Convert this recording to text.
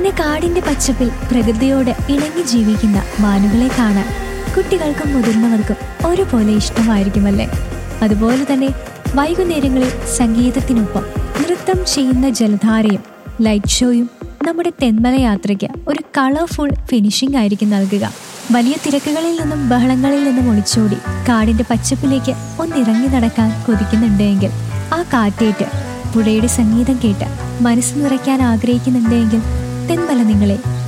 പിന്നെ കാടിന്റെ പച്ചപ്പിൽ പ്രകൃതിയോട് ഇണങ്ങി ജീവിക്കുന്ന മാനുകളെ കാണാൻ കുട്ടികൾക്കും മുതിർന്നവർക്കും ഒരുപോലെ ഇഷ്ടമായിരിക്കുമല്ലേ? അതുപോലെ തന്നെ വൈകുന്നേരങ്ങളിൽ സംഗീതത്തിനൊപ്പം നൃത്തം ചെയ്യുന്ന ജലധാരയും ലൈറ്റ് ഷോയും നമ്മുടെ തെന്മല യാത്രയ്ക്ക് ഒരു കളർഫുൾ ഫിനിഷിംഗ് ആയിരിക്കും നൽകുക. വലിയ തിരക്കുകളിൽ നിന്നും ബഹളങ്ങളിൽ നിന്നും ഒളിച്ചോടി കാടിന്റെ പച്ചപ്പിലേക്ക് ഒന്നിറങ്ങി നടക്കാൻ കൊതിക്കുന്നുണ്ടെങ്കിൽ, ആ കാറ്റേറ്റ് പുഴയുടെ സംഗീതം കേട്ട് മനസ്സ് നിറയ്ക്കാൻ ആഗ്രഹിക്കുന്നുണ്ടെങ്കിൽ തെന്മല നിങ്ങളെ